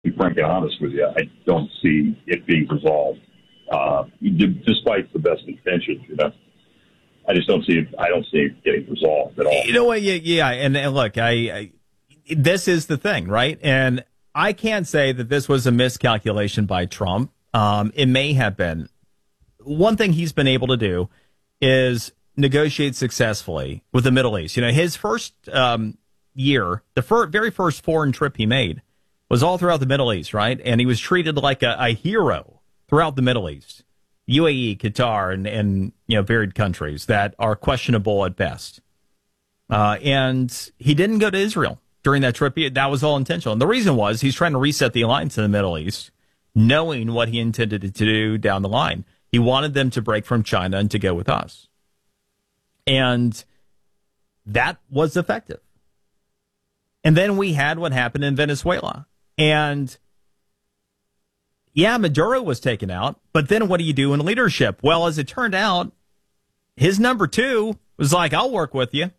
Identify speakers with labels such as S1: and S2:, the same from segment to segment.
S1: be frank and honest with you, I don't see it being resolved, despite the best intentions. I just don't see it. I don't see it getting resolved at all.
S2: You know what? Yeah. And look, I this is the thing, right? And I can't say that this was a miscalculation by Trump. It may have been. One thing he's been able to do is negotiate successfully with the Middle East. His first year, the very first foreign trip he made was all throughout the Middle East, right? And he was treated like a hero throughout the Middle East. UAE, Qatar, and varied countries that are questionable at best. And he didn't go to Israel during that trip. That was all intentional. And the reason was he's trying to reset the alliance in the Middle East, knowing what he intended to do down the line. He wanted them to break from China and to go with us. And that was effective. And then we had what happened in Venezuela. And yeah, Maduro was taken out, but then what do you do in leadership? Well, as it turned out, his number two was like, I'll work with you.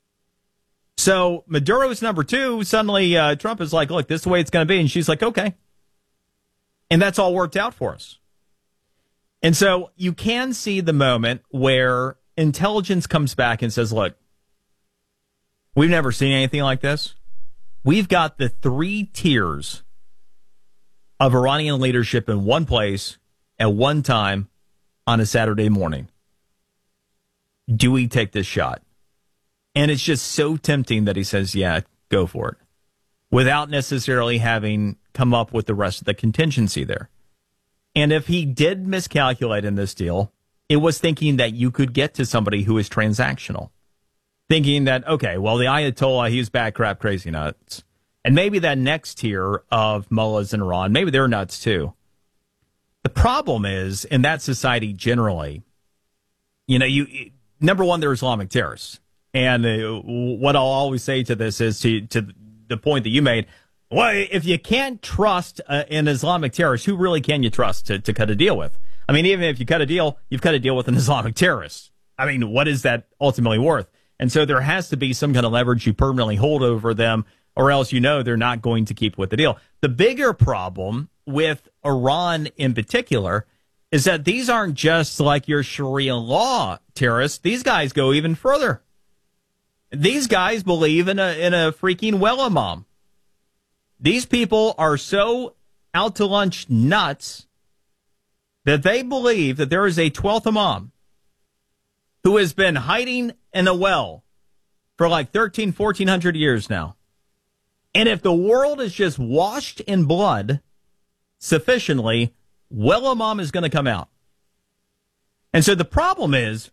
S2: So Maduro's number two, suddenly Trump is like, look, this is the way it's going to be. And she's like, okay. And that's all worked out for us. And so you can see the moment where intelligence comes back and says, look, we've never seen anything like this. We've got the 3 tiers of Iranian leadership in one place at one time on a Saturday morning. Do we take this shot? And it's just so tempting that he says, yeah, go for it, without necessarily having come up with the rest of the contingency there. And if he did miscalculate in this deal, it was thinking that you could get to somebody who is transactional. Thinking that, okay, well, the Ayatollah, he's bad crap, crazy nuts. And maybe that next tier of mullahs in Iran, maybe they're nuts too. The problem is, in that society generally, number one, they're Islamic terrorists. And what I'll always say to this is to the point that you made, well, if you can't trust an Islamic terrorist, who really can you trust to cut a deal with? I mean, even if you cut a deal, you've cut a deal with an Islamic terrorist. I mean, what is that ultimately worth? And so there has to be some kind of leverage you permanently hold over them, or else they're not going to keep with the deal. The bigger problem with Iran in particular is that these aren't just like your Sharia law terrorists. These guys go even further. These guys believe in a freaking well imam. These people are so out to lunch nuts that they believe that there is a 12th imam who has been hiding in a well for like 1,400 years now. And if the world is just washed in blood sufficiently, well imam is going to come out. And so the problem is,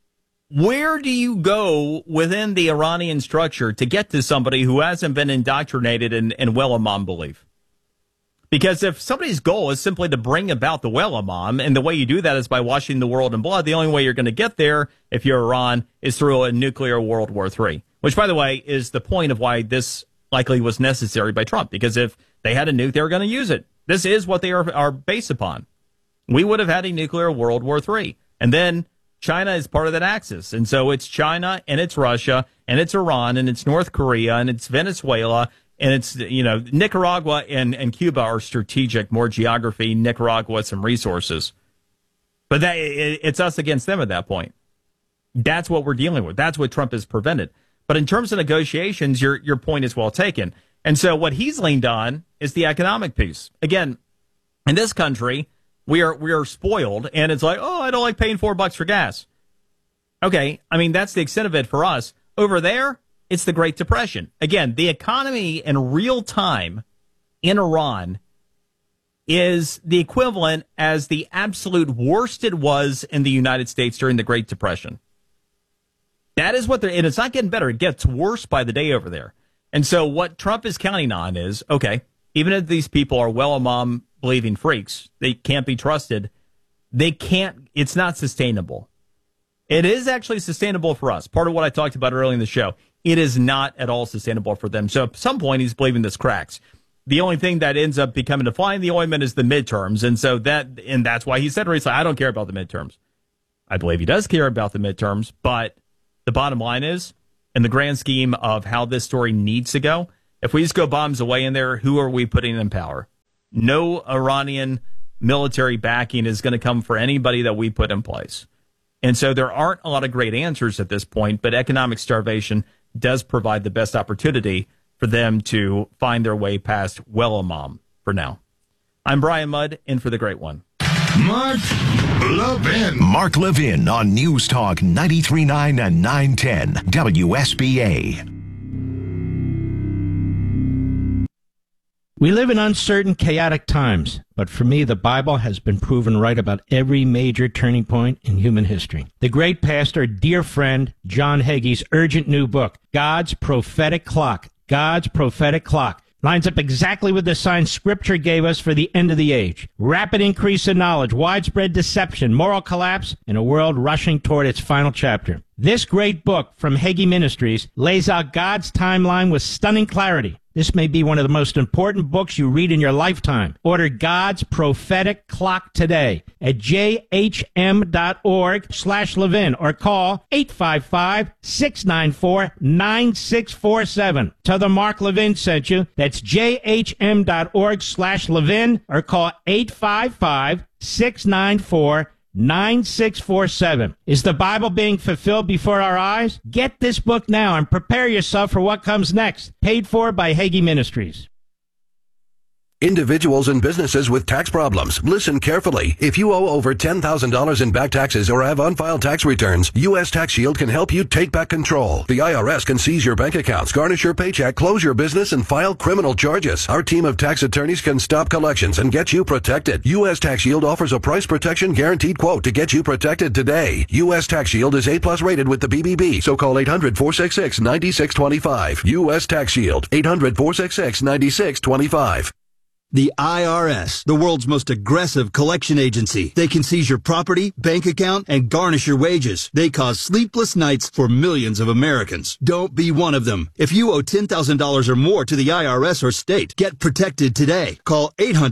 S2: where do you go within the Iranian structure to get to somebody who hasn't been indoctrinated in well imam belief? Because if somebody's goal is simply to bring about the well imam, and the way you do that is by washing the world in blood, the only way you're going to get there, if you're Iran, is through a nuclear World War III. Which, by the way, is the point of why this likely was necessary by Trump. Because if they had a nuke, they were going to use it. This is what they are based upon. We would have had a nuclear World War III. And then China is part of that axis. And so it's China, and it's Russia, and it's Iran, and it's North Korea, and it's Venezuela, and it's, Nicaragua and Cuba are strategic, more geography, Nicaragua, some resources. But it's us against them at that point. That's what we're dealing with. That's what Trump has prevented. But in terms of negotiations, your point is well taken. And so what he's leaned on is the economic piece. Again, in this country, we are spoiled, and it's like, oh, I don't like paying $4 for gas. Okay, I mean, that's the extent of it for us. Over there, it's the Great Depression. Again, the economy in real time in Iran is the equivalent as the absolute worst it was in the United States during the Great Depression. That is what and it's not getting better. It gets worse by the day over there. And so what Trump is counting on is, okay, even if these people are well imam believing freaks, they can't be trusted. It's not sustainable. It is actually sustainable for us. Part of what I talked about earlier in the show. It is not at all sustainable for them. So at some point, he's believing this cracks. The only thing that ends up becoming the fly in the ointment is the midterms. And so that's why he said recently, I don't care about the midterms. I believe he does care about the midterms, but the bottom line is, in the grand scheme of how this story needs to go, if we just go bombs away in there, who are we putting in power? no Iranian military backing is going to come for anybody that we put in place. And so there aren't a lot of great answers at this point, but economic starvation does provide the best opportunity for them to find their way past Well-Imam for now. I'm Brian Mudd, in for the Great One.
S3: Mark Levin. Mark Levin on News Talk 93.9 and 910 WSBA.
S4: We live in uncertain, chaotic times, but for me, the Bible has been proven right about every major turning point in human history. The great pastor, dear friend, John Hagee's urgent new book, God's Prophetic Clock, lines up exactly with the signs Scripture gave us for the end of the age. Rapid increase in knowledge, widespread deception, moral collapse, and a world rushing toward its final chapter. This great book from Hagee Ministries lays out God's timeline with stunning clarity. This may be one of the most important books you read in your lifetime. Order God's Prophetic Clock today at jhm.org/Levin or call 855-694-9647. Tell them Mark Levin sent you. That's jhm.org/Levin or call 855-694-9647. Is the Bible being fulfilled before our eyes? Get this book now and prepare yourself for what comes next. Paid for by Hagee Ministries.
S5: Individuals and businesses with tax problems, listen carefully. If you owe over $10,000 in back taxes or have unfiled tax returns, U.S. Tax Shield can help you take back control. The IRS can seize your bank accounts, garnish your paycheck, close your business, and file criminal charges. Our team of tax attorneys can stop collections and get you protected. U.S. Tax Shield offers a price protection guaranteed quote to get you protected today. U.S. Tax Shield is A+ rated with the BBB, so call 800-466-9625. U.S. Tax Shield, 800-466-9625.
S6: The IRS, the world's most aggressive collection agency. They can seize your property, bank account, and garnish your wages. They cause sleepless nights for millions of Americans. Don't be one of them. If you owe $10,000 or more to the IRS or state, get protected today. Call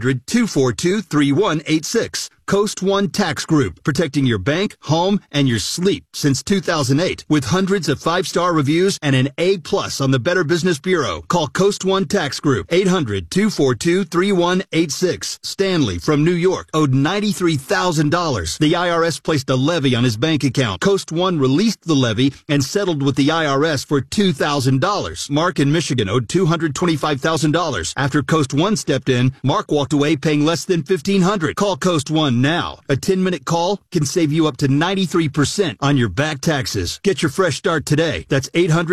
S6: 800-242-3186. Coast One Tax Group, protecting your bank, home, and your sleep since 2008. With hundreds of 5-star reviews and an A+ on the Better Business Bureau. Call Coast One Tax Group, 800-242-3186. Stanley from New York owed $93,000. The IRS placed a levy on his bank account. Coast One released the levy and settled with the IRS for $2,000. Mark in Michigan owed $225,000. After Coast One stepped in, Mark walked away paying less than $1,500. Call Coast One now. A 10-minute call can save you up to 93% on your back taxes. Get your fresh start today. That's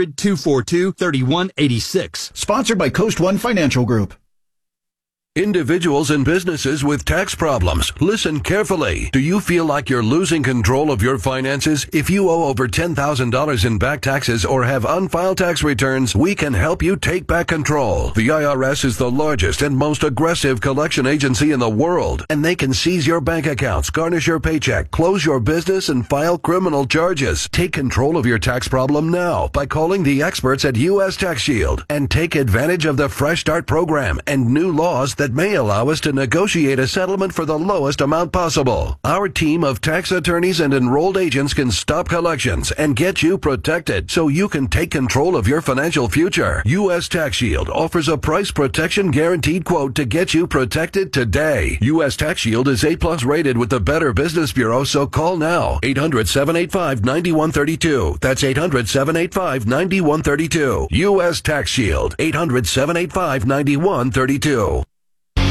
S6: 800-242-3186.
S7: Sponsored by Coast One Financial Group.
S5: Individuals and businesses with tax problems, listen carefully. Do you feel like you're losing control of your finances? If you owe over $10,000 in back taxes or have unfiled tax returns, we can help you take back control. The IRS is the largest and most aggressive collection agency in the world, and they can seize your bank accounts, garnish your paycheck, close your business, and file criminal charges. Take control of your tax problem now by calling the experts at U.S. Tax Shield and take advantage of the Fresh Start program and new laws that may allow us to negotiate a settlement for the lowest amount possible. Our team of tax attorneys and enrolled agents can stop collections and get you protected so you can take control of your financial future. U.S. Tax Shield offers a price protection guaranteed quote to get you protected today. U.S. Tax Shield is A+ rated with the Better Business Bureau, so call now. 800-785-9132. That's 800-785-9132. U.S. Tax Shield. 800-785-9132.